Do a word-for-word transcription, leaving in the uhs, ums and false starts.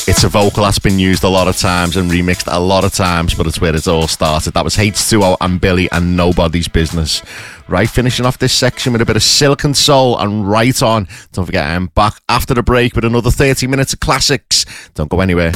It's a vocal that's been used a lot of times and remixed a lot of times, but it's where it all started. That was H two O and Billy and Nobody's Business. Right, finishing off this section with a bit of Silk and Soul and Right On. Don't forget, I'm back after the break with another thirty minutes of classics. Don't go anywhere.